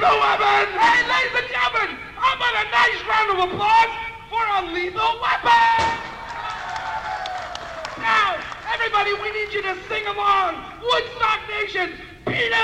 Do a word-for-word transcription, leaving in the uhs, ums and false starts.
Lethal Weapon! Hey, ladies and gentlemen, how about a nice round of applause for a Lethal Weapon? Now, everybody, we need you to sing along. Woodstock Nation, Peter!